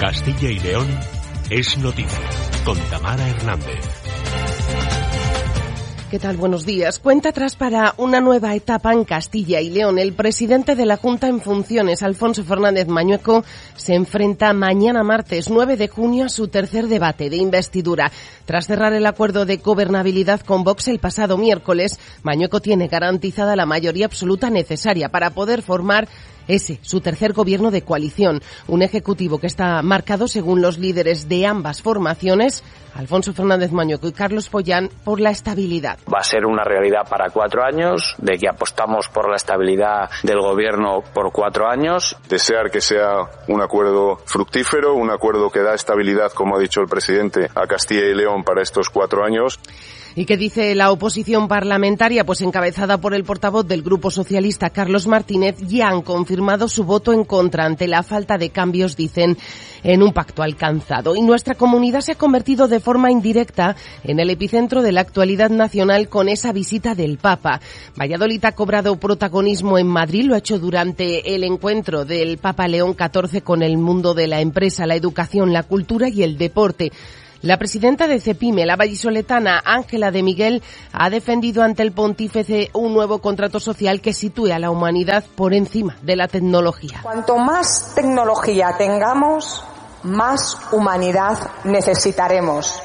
Castilla y León es noticia, con Tamara Hernández. ¿Qué tal? Buenos días. Cuenta atrás para una nueva etapa en Castilla y León. El presidente de la Junta en funciones, Alfonso Fernández Mañueco, se enfrenta mañana martes 9 de junio a su tercer debate de investidura. Tras cerrar el acuerdo de gobernabilidad con Vox el pasado miércoles, Mañueco tiene garantizada la mayoría absoluta necesaria para poder formar su tercer gobierno de coalición. Un ejecutivo que está marcado, según los líderes de ambas formaciones, Alfonso Fernández Mañueco y Carlos Pollán, por la estabilidad. Va a ser una realidad para 4 años, de que apostamos por la estabilidad del gobierno por 4 años. Desear que sea un acuerdo fructífero, un acuerdo que da estabilidad, como ha dicho el presidente, a Castilla y León para estos 4 años. ¿Y qué dice la oposición parlamentaria? Pues encabezada por el portavoz del Grupo Socialista, Carlos Martínez, ya han confirmado su voto en contra ante la falta de cambios, dicen, en un pacto alcanzado. Y nuestra comunidad se ha convertido de forma indirecta en el epicentro de la actualidad nacional con esa visita del Papa. Valladolid ha cobrado protagonismo en Madrid, lo ha hecho durante el encuentro del Papa León XIV con el mundo de la empresa, la educación, la cultura y el deporte. La presidenta de CEPIME, la vallisoletana Ángela de Miguel, ha defendido ante el pontífice un nuevo contrato social que sitúe a la humanidad por encima de la tecnología. Cuanto más tecnología tengamos, más humanidad necesitaremos.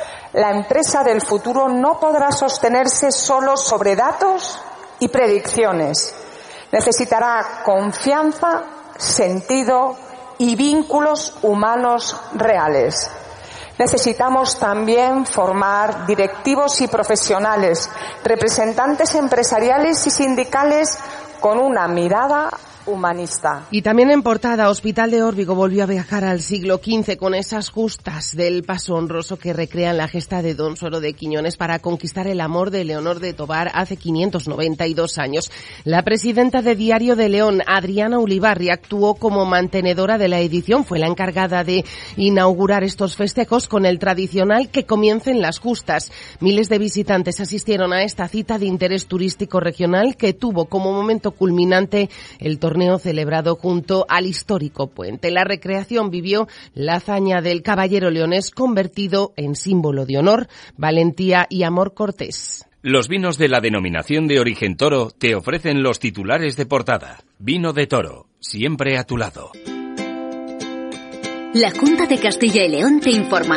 La empresa del futuro no podrá sostenerse solo sobre datos y predicciones. Necesitará confianza, sentido y vínculos humanos reales. Necesitamos también formar directivos y profesionales, representantes empresariales y sindicales con una mirada humanista. Y también en portada, Hospital de Órbigo volvió a viajar al siglo XV con esas justas del paso honroso que recrean la gesta de Don Suero de Quiñones para conquistar el amor de Leonor de Tobar hace 592 años. La presidenta de Diario de León, Adriana Ulibarri, actuó como mantenedora de la edición. Fue la encargada de inaugurar estos festejos con el tradicional que comiencen las justas. Miles de visitantes asistieron a esta cita de interés turístico regional que tuvo como momento culminante el torneo celebrado junto al histórico puente. La recreación vivió la hazaña del caballero leonés convertido en símbolo de honor, valentía y amor cortés. Los vinos de la denominación de origen Toro te ofrecen los titulares de portada. Vino de Toro, siempre a tu lado. La Junta de Castilla y León te informa.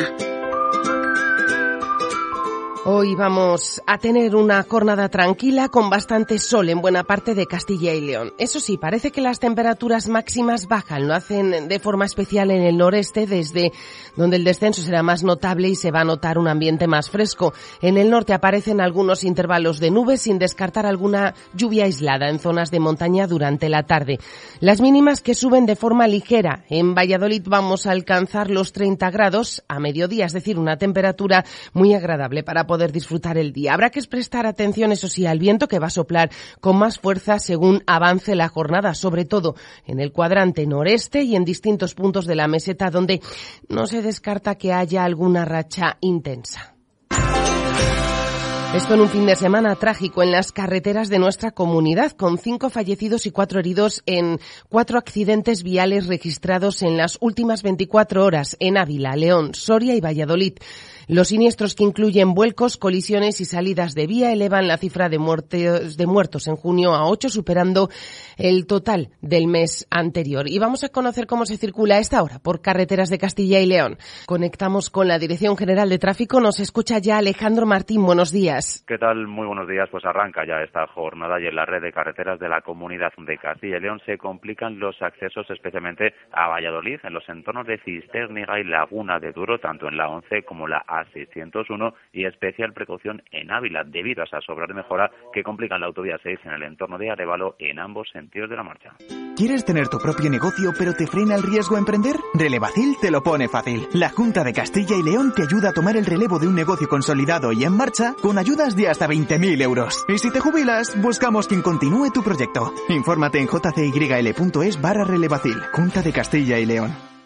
Hoy vamos a tener una jornada tranquila con bastante sol en buena parte de Castilla y León. Eso sí, parece que las temperaturas máximas bajan, lo hacen de forma especial en el noreste, desde donde el descenso será más notable y se va a notar un ambiente más fresco. En el norte aparecen algunos intervalos de nubes, sin descartar alguna lluvia aislada en zonas de montaña durante la tarde. Las mínimas que suben de forma ligera. En Valladolid vamos a alcanzar los 30 grados a mediodía, es decir, una temperatura muy agradable para poder disfrutar el día. Habrá que prestar atención, eso sí, al viento que va a soplar con más fuerza según avance la jornada, sobre todo en el cuadrante noreste y en distintos puntos de la meseta donde no se descarta que haya alguna racha intensa. Esto en un fin de semana trágico en las carreteras de nuestra comunidad, con 5 fallecidos y 4 heridos en 4 accidentes viales registrados en las últimas 24 horas en Ávila, León, Soria y Valladolid. Los siniestros, que incluyen vuelcos, colisiones y salidas de vía, elevan la cifra de muertos en junio a 8, superando el total del mes anterior. Y vamos a conocer cómo se circula a esta hora por carreteras de Castilla y León. Conectamos con la Dirección General de Tráfico. Nos escucha ya Alejandro Martín. Buenos días. ¿Qué tal? Muy buenos días. Pues arranca ya esta jornada y en la red de carreteras de la Comunidad de Castilla y León se complican los accesos, especialmente a Valladolid, en los entornos de Cistérniga y Laguna de Duro, tanto en la 11 como la A601, y especial precaución en Ávila, debido a esas obras de mejora que complican la autovía 6 en el entorno de Arévalo en ambos sentidos de la marcha. ¿Quieres tener tu propio negocio pero te frena el riesgo a emprender? Relevacil te lo pone fácil. La Junta de Castilla y León te ayuda a tomar el relevo de un negocio consolidado y en marcha con ayudas de hasta 20.000 euros. Y si te jubilas, buscamos quien continúe tu proyecto. Infórmate en jcyl.es/relevacil. Junta de Castilla y León.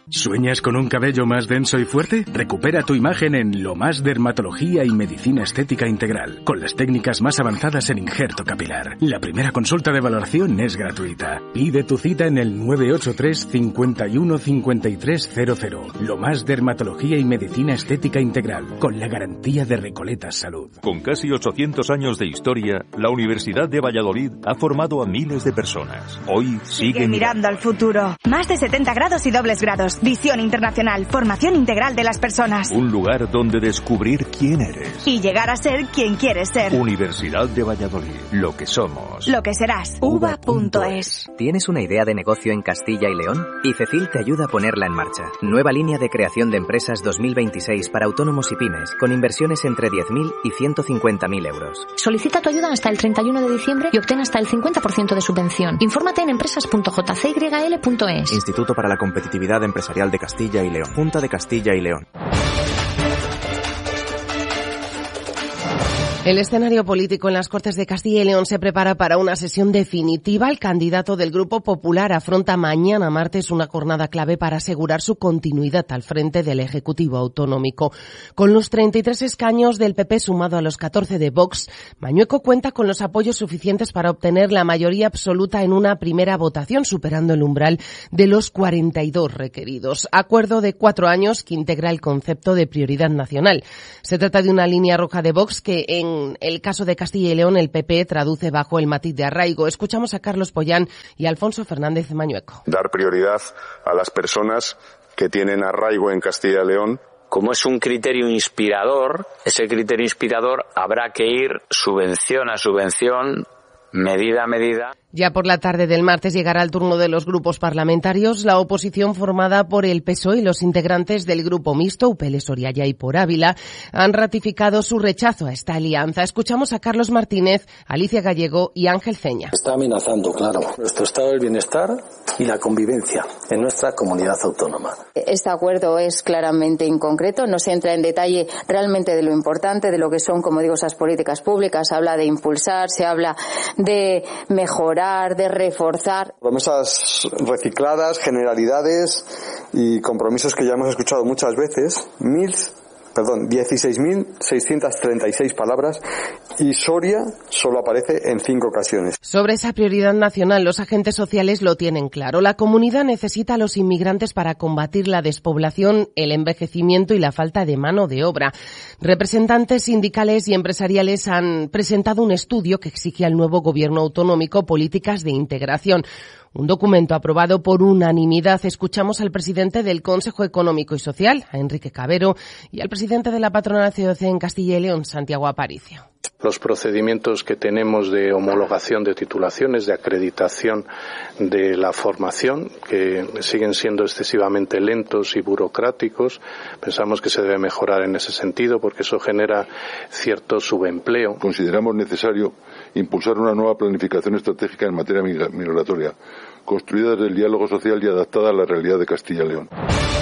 ¿Sueñas con un cabello más denso y fuerte? Recupera tu imagen en Lo Más Dermatología y Medicina Estética Integral, con las técnicas más avanzadas en injerto capilar. La primera consulta de valoración es gratuita. Pide tu cita en el 983 51 53 00. Lo Más Dermatología y Medicina Estética Integral, con la garantía de Recoletas Salud. Con casi 800 años de historia, la Universidad de Valladolid ha formado a miles de personas. Hoy sigue mirando al futuro. Más de 70 grados y dobles grados. Visión internacional, formación integral de las personas. Un lugar donde descubrir quién eres. Y llegar a ser quien quieres ser. Universidad de Valladolid. Lo que somos. Lo que serás. uva.es. ¿Tienes una idea de negocio en Castilla y León? IFECIL te ayuda a ponerla en marcha. Nueva línea de creación de empresas 2026 para autónomos y pymes, con inversiones entre 10.000 y 150.000 euros. Solicita tu ayuda hasta el 31 de diciembre y obtén hasta el 50% de subvención. Infórmate en empresas.jcyl.es. Instituto para la Competitividad Empresarial de Castilla y León. Junta de Castilla y León. El escenario político en las Cortes de Castilla y León se prepara para una sesión definitiva. El candidato del Grupo Popular afronta mañana martes una jornada clave para asegurar su continuidad al frente del Ejecutivo Autonómico. Con los 33 escaños del PP sumado a los 14 de Vox, Mañueco cuenta con los apoyos suficientes para obtener la mayoría absoluta en una primera votación, superando el umbral de los 42 requeridos. Acuerdo de 4 años que integra el concepto de prioridad nacional. Se trata de una línea roja de Vox que en el caso de Castilla y León el PP traduce bajo el matiz de arraigo. Escuchamos a Carlos Pollán y Alfonso Fernández Mañueco. Dar prioridad a las personas que tienen arraigo en Castilla y León. Como es un criterio inspirador, ese criterio inspirador habrá que ir subvención a subvención, medida a medida. Ya por la tarde del martes llegará el turno de los grupos parlamentarios. La oposición formada por el PSOE y los integrantes del grupo mixto, UPL Soriaya y Por Ávila, han ratificado su rechazo a esta alianza. Escuchamos a Carlos Martínez, Alicia Gallego y Ángel Ceña. Está amenazando, claro, nuestro estado del bienestar y la convivencia en nuestra comunidad autónoma. Este acuerdo es claramente inconcreto, no se entra en detalle realmente de lo importante, de lo que son, como digo, esas políticas públicas. Se habla de impulsar, se habla de mejorar, de reforzar. Promesas recicladas, generalidades y compromisos que ya hemos escuchado muchas veces. 16.636 palabras, y Soria solo aparece en 5 ocasiones. Sobre esa prioridad nacional, los agentes sociales lo tienen claro. La comunidad necesita a los inmigrantes para combatir la despoblación, el envejecimiento y la falta de mano de obra. Representantes sindicales y empresariales han presentado un estudio que exige al nuevo gobierno autonómico políticas de integración. Un documento aprobado por unanimidad. Escuchamos al presidente del Consejo Económico y Social, a Enrique Cabero, y al presidente de la patronal COC en Castilla y León, Santiago Aparicio. Los procedimientos que tenemos de homologación de titulaciones, de acreditación de la formación, que siguen siendo excesivamente lentos y burocráticos, pensamos que se debe mejorar en ese sentido porque eso genera cierto subempleo. Consideramos necesario impulsar una nueva planificación estratégica en materia migratoria, construida desde el diálogo social y adaptada a la realidad de Castilla y León.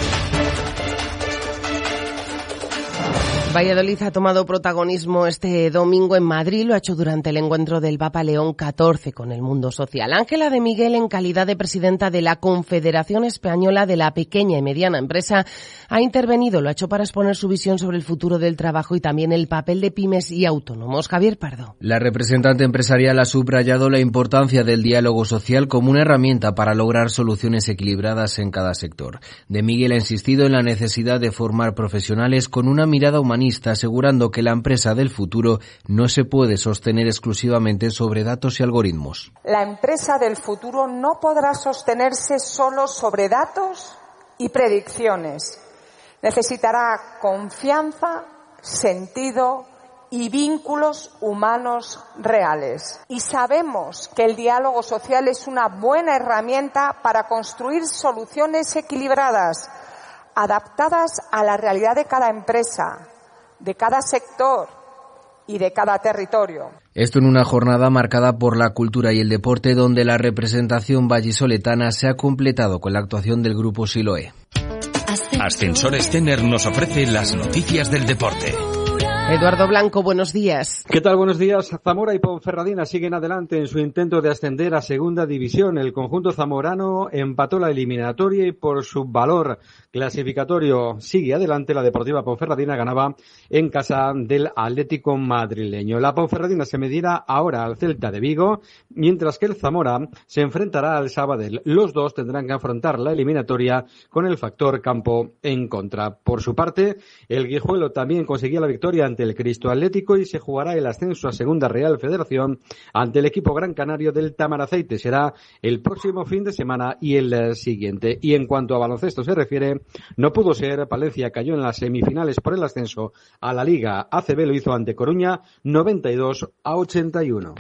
Valladolid ha tomado protagonismo este domingo en Madrid, lo ha hecho durante el encuentro del Papa León XIV con el mundo social. Ángela de Miguel, en calidad de presidenta de la Confederación Española de la Pequeña y Mediana Empresa, ha intervenido, lo ha hecho para exponer su visión sobre el futuro del trabajo y también el papel de pymes y autónomos. Javier Pardo. La representante empresarial ha subrayado la importancia del diálogo social como una herramienta para lograr soluciones equilibradas en cada sector. De Miguel ha insistido en la necesidad de formar profesionales con una mirada humanista, asegurando que la empresa del futuro no se puede sostener exclusivamente sobre datos y algoritmos. La empresa del futuro no podrá sostenerse solo sobre datos y predicciones. Necesitará confianza, sentido y vínculos humanos reales. Y sabemos que el diálogo social es una buena herramienta para construir soluciones equilibradas, adaptadas a la realidad de cada empresa, de cada sector y de cada territorio. Esto en una jornada marcada por la cultura y el deporte, donde la representación vallisoletana se ha completado con la actuación del grupo Siloé. Ascensores Tener nos ofrece las noticias del deporte. Eduardo Blanco, buenos días. ¿Qué tal? Buenos días. Zamora y Ponferradina siguen adelante en su intento de ascender a Segunda División. El conjunto zamorano empató la eliminatoria y por su valor clasificatorio sigue adelante. La Deportiva Ponferradina ganaba en casa del Atlético madrileño. La Ponferradina se medirá ahora al Celta de Vigo, mientras que el Zamora se enfrentará al Sabadell. Los dos tendrán que afrontar la eliminatoria con el factor campo en contra. Por su parte, el Guijuelo también conseguía la victoria ante el Cristo Atlético y se jugará el ascenso a Segunda Real Federación ante el equipo gran canario del Tamaraceite. Será el próximo fin de semana y el siguiente. Y en cuanto a baloncesto se refiere, no pudo ser. Palencia cayó en las semifinales por el ascenso a la Liga ACB, lo hizo ante Coruña 92-81.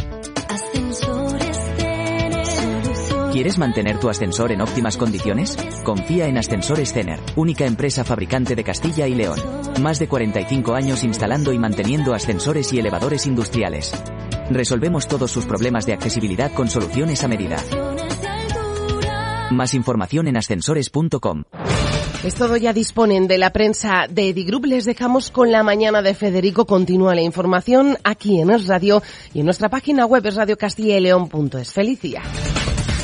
¿Quieres mantener tu ascensor en óptimas condiciones? Confía en Ascensores Cener, única empresa fabricante de Castilla y León. Más de 45 años instalando y manteniendo ascensores y elevadores industriales. Resolvemos todos sus problemas de accesibilidad con soluciones a medida. Más información en ascensores.com. Es todo, ya disponen de la prensa de Edigroup. Les dejamos con la mañana de Federico. Continúa la información aquí en Es Radio y en nuestra página web esradiocastillaleon.es. ¡Feliz día!